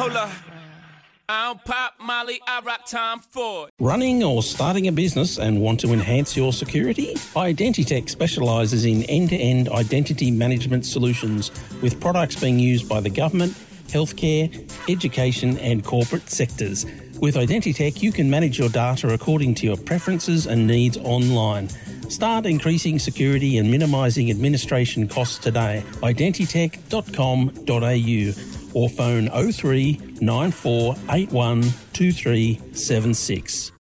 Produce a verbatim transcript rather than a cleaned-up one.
Cola. I don't pop Molly, I rock Tom Ford. Running or starting a business and want to enhance your security? Identitech specialises in end-to-end identity management solutions with products being used by the government, healthcare, education and corporate sectors. With Identitech, you can manage your data according to your preferences and needs online. Start increasing security and minimising administration costs today. identitech dot com dot a u or phone oh three nine four eight one two three seven six.